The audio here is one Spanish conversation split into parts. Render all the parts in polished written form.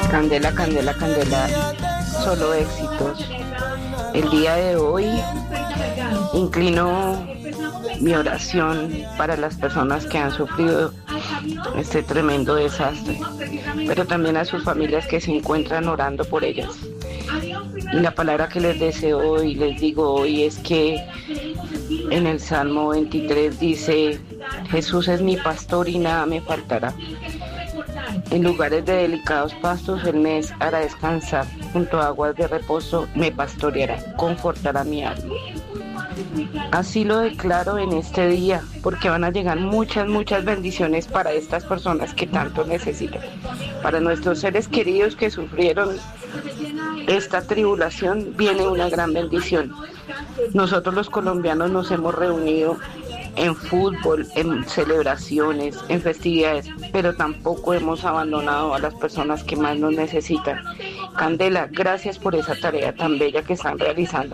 Candela, candela, candela, solo éxitos. El día de hoy inclino mi oración para las personas que han sufrido este tremendo desastre, pero también a sus familias que se encuentran orando por ellas. Y la palabra que les deseo y les digo hoy es que en el Salmo 23 dice: Jesús es mi pastor y nada me faltará. En lugares de delicados pastos Él me hará descansar, junto a aguas de reposo me pastoreará, confortará mi alma. Así lo declaro en este día, porque van a llegar muchas bendiciones para estas personas que tanto necesitan. Para nuestros seres queridos que sufrieron esta tribulación, viene una gran bendición. Nosotros los colombianos nos hemos reunido en fútbol, en celebraciones, en festividades, pero tampoco hemos abandonado a las personas que más nos necesitan. Candela, gracias por esa tarea tan bella que están realizando.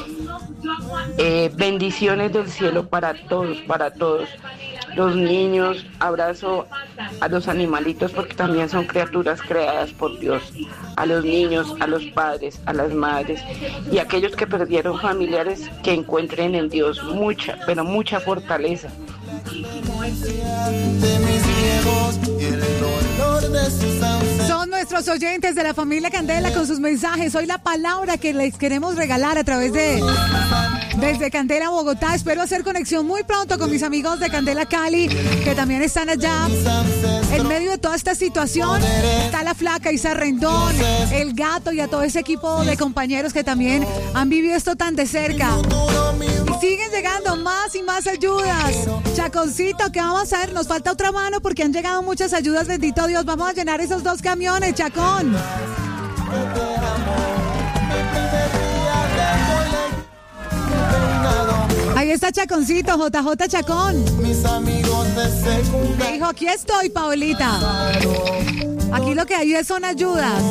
Bendiciones del cielo para todos. Los niños, abrazo a los animalitos porque también son criaturas creadas por Dios. A los niños, a los padres, a las madres y a aquellos que perdieron familiares, que encuentren en Dios mucha fortaleza. Son nuestros oyentes de la familia Candela con sus mensajes. Hoy la palabra que les queremos regalar a través desde Candela, Bogotá. Espero hacer conexión muy pronto con mis amigos de Candela Cali, que también están allá. En medio de toda esta situación está la flaca Isa Rendón, el gato y a todo ese equipo de compañeros que también han vivido esto tan de cerca. Y siguen llegando más y más ayudas. Chaconcito, ¿qué vamos a hacer? Nos falta otra mano porque han llegado muchas ayudas, bendito Dios. Vamos a llenar esos 2 camiones, Chacón. Ahí está Chaconcito, JJ Chacón. Me dijo, aquí estoy, Paolita. Aquí lo que hay son ayudas.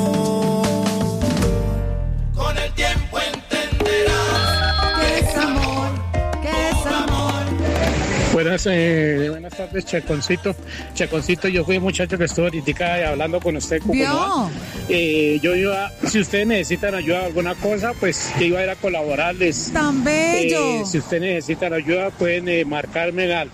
Con el tiempo entenderás ¿Qué es amor? ¿Qué es amor? Buenas tardes, Chaconcito. Chaconcito, yo fui muchacho que estuvo ahorita hablando con usted. ¿Vio? Yo iba, si ustedes necesitan ayuda en alguna cosa, pues yo iba a ir a colaborarles. Tan bello. Si ustedes necesitan ayuda, pueden marcarme al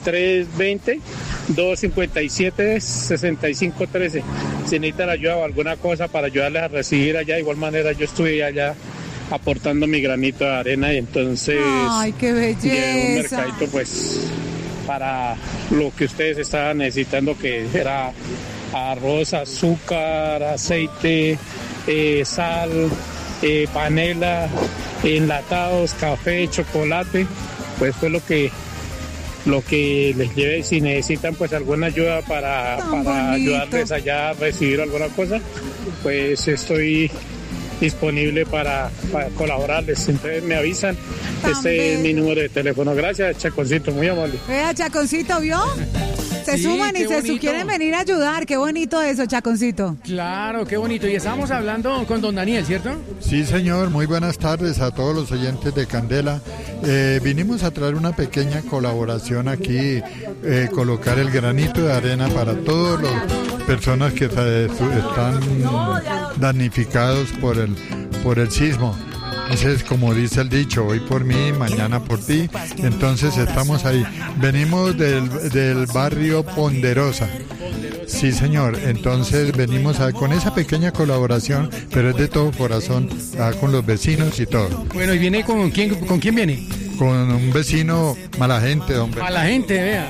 320-257-6513. Si necesitan ayuda o alguna cosa para ayudarles a recibir allá, de igual manera yo estuve allá aportando mi granito de arena y entonces ¡ay, qué belleza! llevé un mercadito pues para lo que ustedes estaban necesitando, que era arroz, azúcar, aceite, sal, panela, enlatados, café, chocolate. Pues fue lo que les llevé. Si necesitan pues alguna ayuda para ayudarles allá a recibir alguna cosa, pues estoy disponible para colaborarles. Entonces me avisan. Este es mi número de teléfono. Gracias, Chaconcito, muy amable. Vea, Chaconcito, ¿vio? Se suman y se quieren venir a ayudar. Qué bonito eso, Chaconcito. Claro, qué bonito. Y estábamos hablando con don Daniel, ¿cierto? Sí, señor. Muy buenas tardes a todos los oyentes de Candela. Vinimos a traer una pequeña colaboración aquí, colocar el granito de arena para todas las personas que están damnificados por el sismo. Entonces, como dice el dicho, hoy por mí, mañana por ti. Entonces estamos ahí. Venimos del barrio Ponderosa. Sí, señor. Entonces venimos con esa pequeña colaboración, pero es de todo corazón, con los vecinos y todo. Bueno, ¿y viene con quién? ¿Con quién viene? Con un vecino mala gente, hombre. Mala gente, vea.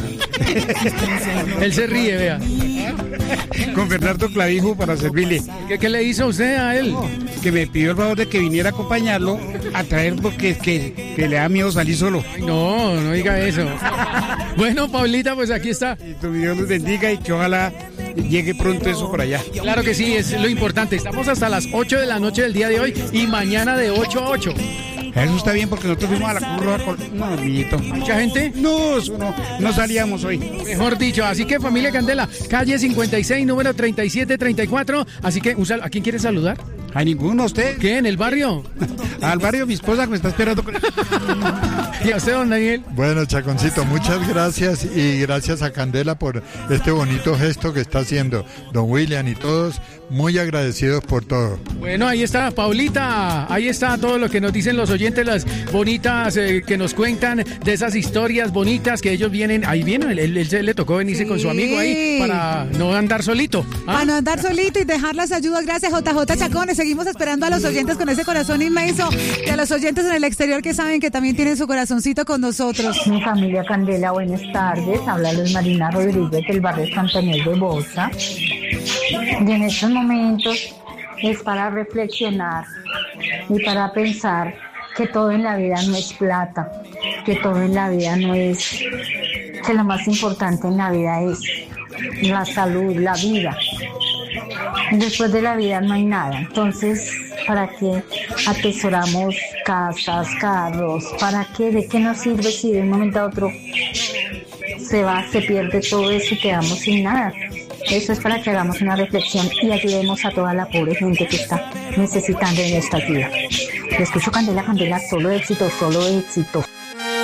Él se ríe, vea. Con Bernardo Clavijo para servirle. ¿Qué le hizo usted a él? Que me pidió el favor de que viniera a acompañarlo a traer porque que le da miedo salir solo. Ay, no diga eso. Bueno, Paulita, pues aquí está. Y tu Dios los bendiga y que ojalá llegue pronto eso por allá. Claro que sí, es lo importante. Estamos hasta las 8 de la noche del día de hoy y mañana de 8 a 8. Eso está bien porque nosotros fuimos a la Cruz Roja con... No, amiguito. ¿Mucha gente? No salíamos hoy. Mejor dicho, así que familia Candela, calle 56, número 3734. Así que, ¿a quién quiere saludar? A ninguno, ¿usted? ¿Qué? ¿En el barrio? Al barrio, mi esposa que me está esperando. ¿Y a usted, don Daniel? Bueno, Chaconcito, muchas gracias y gracias a Candela por este bonito gesto que está haciendo don William y todos. muy agradecidos por todo. Bueno, ahí está, Paulita, ahí está todo lo que nos dicen los oyentes, las bonitas que nos cuentan de esas historias bonitas que ellos vienen, ahí vienen, él le tocó venirse con su amigo ahí para no andar solito. Para no andar solito y dejar las ayudas. Gracias, JJ Chacones. Seguimos esperando a los oyentes con ese corazón inmenso y a los oyentes en el exterior que saben que también tienen su corazoncito con nosotros. Mi familia Candela, buenas tardes. Habla Luz Marina Rodríguez del barrio Santander de Bosa. Y en estos momentos es para reflexionar y para pensar que todo en la vida no es plata, que todo en la vida no es, que lo más importante en la vida es la salud, la vida. Después de la vida no hay nada. Entonces, ¿para qué atesoramos casas, carros? ¿Para qué? ¿De qué nos sirve si de un momento a otro se pierde todo eso y quedamos sin nada? Eso es para que hagamos una reflexión y ayudemos a toda la pobre gente que está necesitando de nuestra ayuda. Yo escucho Candela, Candela, solo éxito, solo éxito.